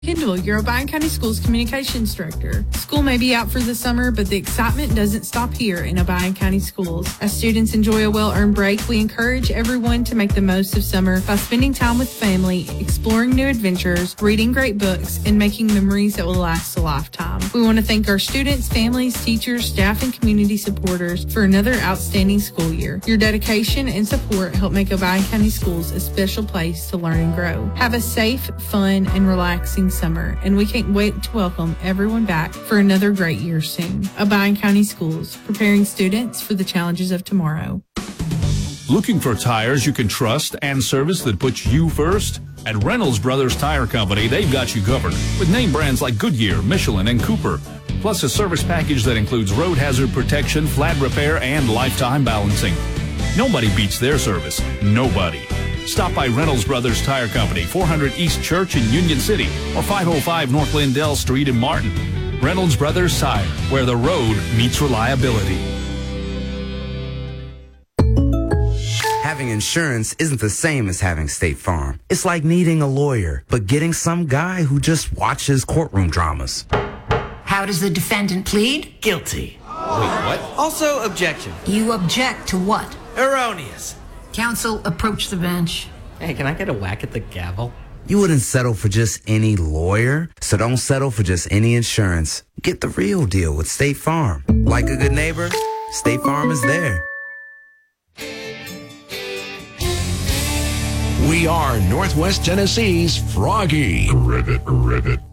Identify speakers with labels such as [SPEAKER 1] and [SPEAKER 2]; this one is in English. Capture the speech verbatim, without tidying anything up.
[SPEAKER 1] Kendall, your Obion County Schools Communications Director. School may be out for the summer, but the excitement doesn't stop here in Obion County Schools. As students enjoy a well-earned break, we encourage everyone to make the most of summer by spending time with family, exploring new adventures, reading great books, and making memories that will last a lifetime. We want to thank our students, families, teachers, staff, and community supporters for another outstanding school year. Your dedication and support help make Obion County Schools a special place to learn and grow. Have a safe, fun, and relaxing summer, and we can't wait to welcome everyone back for another great year soon. Obion County Schools, preparing students for the challenges of tomorrow.
[SPEAKER 2] Looking for tires you can trust and service that puts you first? At Reynolds Brothers Tire Company, they've got you covered with name brands like Goodyear, Michelin, and Cooper, plus a service package that includes road hazard protection, flat repair, and lifetime balancing. Nobody beats their service. Nobody. Stop by Reynolds Brothers Tire Company, four hundred East Church in Union City, or five oh five North Lindell Street in Martin. Reynolds Brothers Tire, where the road meets reliability.
[SPEAKER 3] Having insurance isn't the same as having State Farm. It's like needing a lawyer, but getting some guy who just watches courtroom dramas.
[SPEAKER 4] How does the defendant plead?
[SPEAKER 5] Guilty. Wait, what? Also, objection.
[SPEAKER 4] You object to what?
[SPEAKER 5] Erroneous.
[SPEAKER 4] Counsel, approach the bench.
[SPEAKER 5] Hey, can I get a whack at the gavel?
[SPEAKER 3] You wouldn't settle for just any lawyer, so don't settle for just any insurance. Get the real deal with State Farm. Like a good neighbor, State Farm is there.
[SPEAKER 6] We are Northwest Tennessee's Froggy.
[SPEAKER 7] Ribbit, ribbit.